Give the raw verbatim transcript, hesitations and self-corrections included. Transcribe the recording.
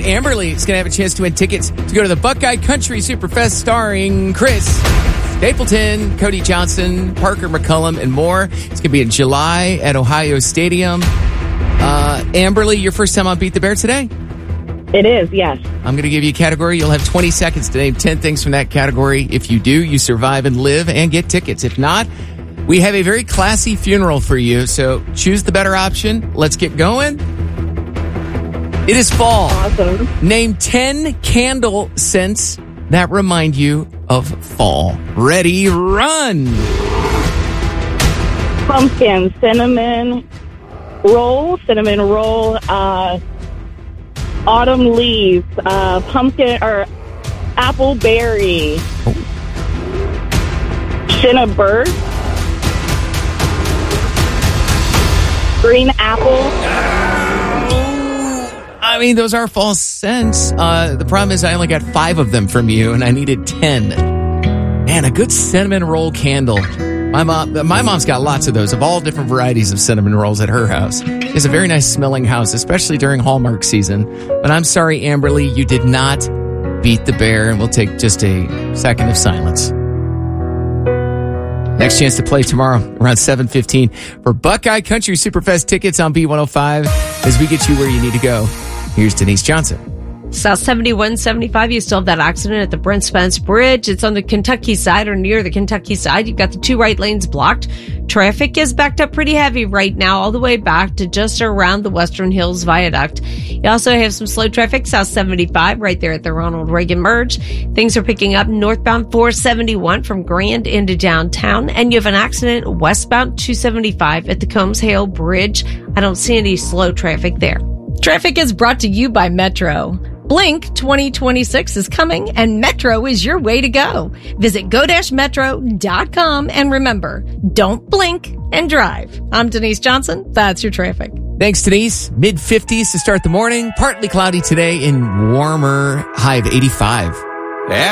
Amberly is going to have a chance to win tickets to go to the Buckeye Country Superfest starring Chris Stapleton, Cody Johnson, Parker McCullum, and more. It's going to be in July at Ohio Stadium. Uh, Amberly, your first time on Beat the Bear today? It is, yes. I'm going to give you a category. You'll have twenty seconds to name ten things from that category. If you do, you survive and live and get tickets. If not, we have a very classy funeral for you. So choose the better option. Let's get going. It is fall. Awesome. Name ten candle scents that remind you of fall. Ready, run. Pumpkin, cinnamon roll, cinnamon roll, uh, autumn leaves, uh, pumpkin, or apple berry, oh. Cinnabird, green apple. I mean, those are false scents. Uh, the problem is I only got five of them from you, and I needed ten. Man, a good cinnamon roll candle. My mom, my mom's got lots of those, of all different varieties of cinnamon rolls at her house. It's a very nice smelling house, especially during Hallmark season. But I'm sorry, Amberly, you did not beat the bear, and we'll take just a second of silence. Next chance to play tomorrow around seven fifteen for Buckeye Country Superfest tickets on B one oh five as we get you where you need to go. Here's Denise Johnson. South seventy-one seventy-five, you still have that accident at the Brent Spence Bridge. It's on the Kentucky side or near the Kentucky side. You've got the two right lanes blocked. Traffic is backed up pretty heavy right now, all the way back to just around the Western Hills Viaduct. You also have some slow traffic, South seventy-five, right there at the Ronald Reagan Merge. Things are picking up northbound four seventy-one from Grand into downtown. And you have an accident westbound two seventy-five at the Combs Hale Bridge. I don't see any slow traffic there. Traffic is brought to you by Metro. Blink twenty twenty-six is coming, and Metro is your way to go. Visit go dash metro dot com, and remember, don't blink and drive. I'm Denise Johnson. That's your traffic. Thanks, Denise. mid fifties to start the morning. Partly cloudy today and warmer, high of eighty-five. Yeah.